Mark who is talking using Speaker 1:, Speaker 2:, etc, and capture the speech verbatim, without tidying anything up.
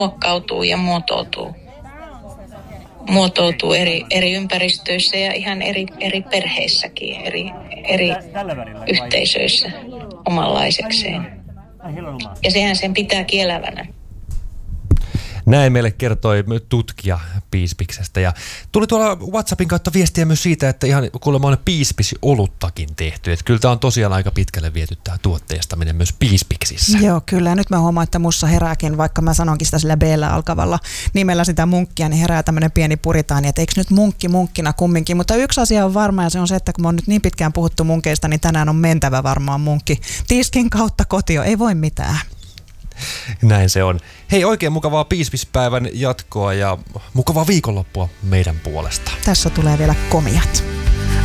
Speaker 1: muokkautuu ja muotoutuu. Muotoutuu eri, eri ympäristöissä ja ihan eri, eri perheissäkin, eri, eri yhteisöissä omanlaisekseen. Ja sehän sen pitää elävänä.
Speaker 2: Näin meille kertoi tutkija piispiksestä. Ja tuli tuolla WhatsAppin kautta viestiä myös siitä, että ihan kuulemma on piispis-oluttakin tehty. Että kyllä tämä on tosiaan aika pitkälle viety tämä tuotteistaminen myös piispiksissä.
Speaker 3: Joo, kyllä. Ja nyt mä huomaan, että mussa herääkin, vaikka mä sanonkin sitä sillä B-llä alkavalla nimellä sitä munkkia, niin herää tämmöinen pieni puritaani, että eikö nyt munkki munkkina kumminkin. Mutta yksi asia on varma, ja se on se, että kun me on nyt niin pitkään puhuttu munkeista, niin tänään on mentävä varmaan munkki tiskin kautta kotio. Ei voi mitään.
Speaker 2: Näin se on. Hei, oikein mukavaa piispispäivän jatkoa ja mukavaa viikonloppua meidän puolesta.
Speaker 3: Tässä tulee vielä komiat.